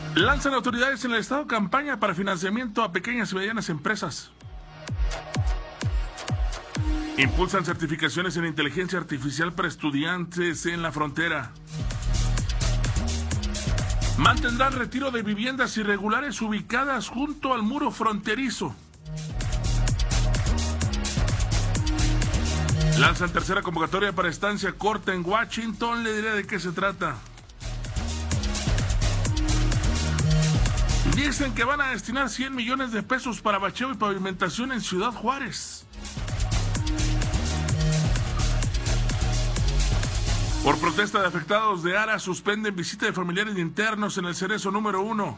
Lanzan autoridades en el estado campaña para financiamiento a pequeñas y medianas empresas. Impulsan certificaciones en inteligencia artificial para estudiantes en la frontera. Mantendrán retiro de viviendas irregulares ubicadas junto al muro fronterizo. Lanzan tercera convocatoria para estancia corta en Washington. Le diré de qué se trata. Dicen que van a destinar 100 millones de pesos para bacheo y pavimentación en Ciudad Juárez. Por protesta de afectados de ARA, suspenden visita de familiares y internos en el Cerezo número 1.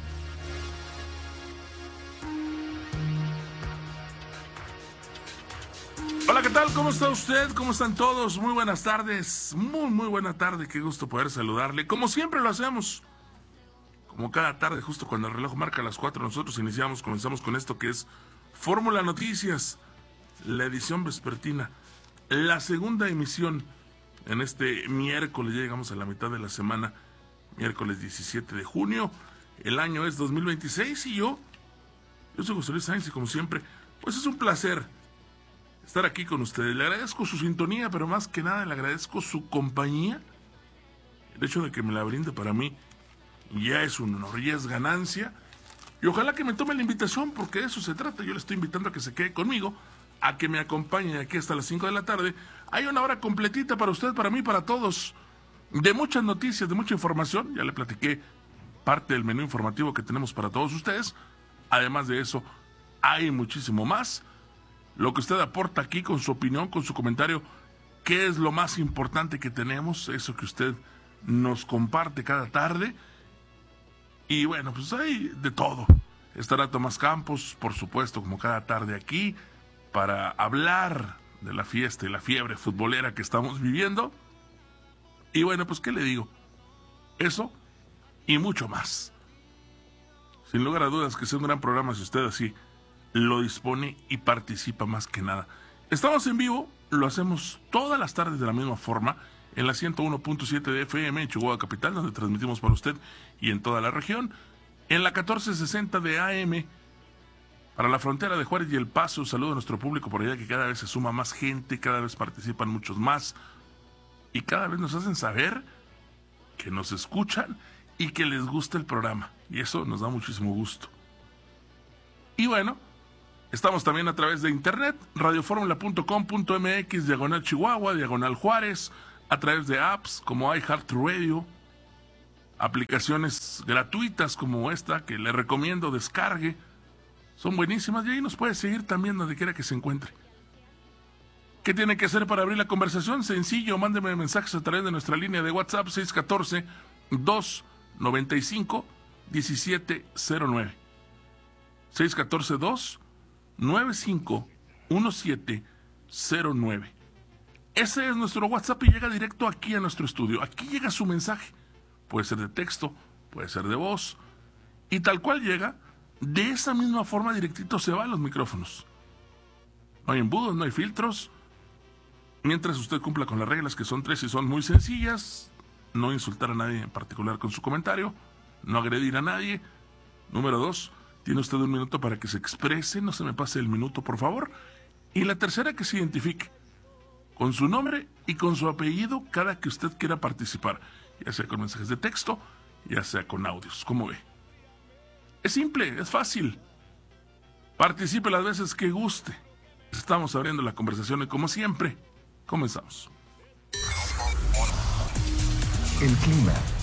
Hola, ¿qué tal? ¿Cómo está usted? ¿Cómo están todos? Muy buenas tardes. Muy buena tarde. Qué gusto poder saludarle. Como siempre lo hacemos. Como cada tarde, justo cuando el reloj marca las 4, nosotros comenzamos con esto que es Fórmula Noticias, la edición vespertina, la segunda emisión. En este miércoles, ya llegamos a la mitad de la semana, miércoles 17 de junio, el año es 2026 y yo soy José Luis Sáenz y como siempre, pues es un placer estar aquí con ustedes. Le agradezco su sintonía, pero más que nada le agradezco su compañía. El hecho de que me la brinde para mí ya es un honor, ya es ganancia. Y ojalá que me tome la invitación, porque de eso se trata. Yo le estoy invitando a que se quede conmigo, a que me acompañe aquí hasta las 5 de la tarde. Hay una hora completita para usted, para mí, para todos, de muchas noticias, de mucha información. Ya le platiqué parte del menú informativo que tenemos para todos ustedes. Además de eso, hay muchísimo más. Lo que usted aporta aquí con su opinión, con su comentario, qué es lo más importante que tenemos, eso que usted nos comparte cada tarde. Y bueno, pues hay de todo. Estará Tomás Campos, por supuesto, como cada tarde aquí, para hablar de la fiesta y la fiebre futbolera que estamos viviendo. Y bueno, pues, ¿qué le digo? Eso y mucho más. Sin lugar a dudas que sea un gran programa si usted así lo dispone y participa más que nada. Estamos en vivo, lo hacemos todas las tardes de la misma forma, en la 101.7 de FM en Chihuahua Capital, donde transmitimos para usted y en toda la región, en la 1460 de AM, para la frontera de Juárez y El Paso. Saludo a nuestro público por allá, que cada vez se suma más gente, cada vez participan muchos más y cada vez nos hacen saber que nos escuchan y que les gusta el programa, y eso nos da muchísimo gusto. Y bueno, estamos también a través de internet, radioformula.com.mx, diagonal Chihuahua, diagonal Juárez, a través de apps como iHeartRadio, aplicaciones gratuitas como esta que le recomiendo descargue. Son buenísimas y ahí nos puede seguir también donde quiera que se encuentre. ¿Qué tiene que hacer para abrir la conversación? Sencillo, mándeme mensajes a través de nuestra línea de WhatsApp 614-295-1709. 614-295-1709. Ese es nuestro WhatsApp y llega directo aquí a nuestro estudio. Aquí llega su mensaje. Puede ser de texto, puede ser de voz. Y tal cual llega, de esa misma forma directito se va a los micrófonos. No hay embudos, no hay filtros. Mientras usted cumpla con las reglas, que son 3 y son muy sencillas. No insultar a nadie en particular con su comentario. No agredir a nadie. Número 2, tiene usted 1 minuto para que se exprese. No se me pase el minuto, por favor. Y la tercera, que se identifique con su nombre y con su apellido cada que usted quiera participar, ya sea con mensajes de texto, ya sea con audios. ¿Cómo ve? Es simple, es fácil. Participe las veces que guste. Estamos abriendo la conversación y como siempre, comenzamos. El clima